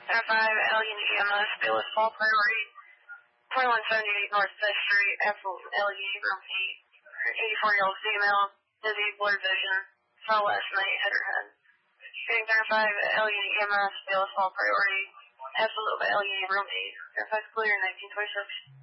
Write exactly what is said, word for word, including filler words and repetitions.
five, L U E M S, Bayless Fall Priority, twenty-one seventy-eight North Fifth Street, Apple L U, room eight, eighty-four-year-old female, dizzy, blurred vision, saw last night, hit her head. Getting five, L U E M S, Bayless Fall Priority, absolute L U, room eight, verified clear, nineteen twenty-six.